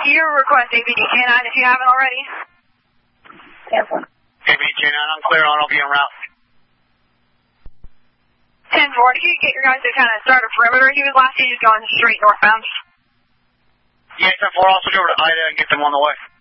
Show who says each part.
Speaker 1: Your request, APD K9, if you haven't already.
Speaker 2: APD K9, I'm clear on. I'll be en route.
Speaker 1: 10-4, did you get your guys to kind of start a perimeter? He was last seen just going straight northbound.
Speaker 2: Yeah, 10-4, I'll switch over to Ida and get them on the way.